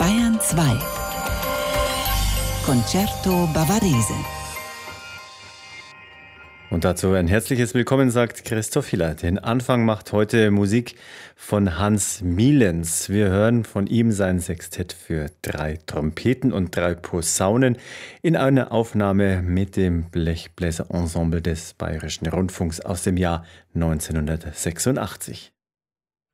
Bayern 2 Concerto Bavarese. Und dazu ein herzliches Willkommen, sagt Christoph Hiller. Den Anfang macht heute Musik von Hans Mielens. Wir hören von ihm sein Sextett für 3 Trompeten und 3 Posaunen in einer Aufnahme mit dem Blechbläserensemble des Bayerischen Rundfunks aus dem Jahr 1986.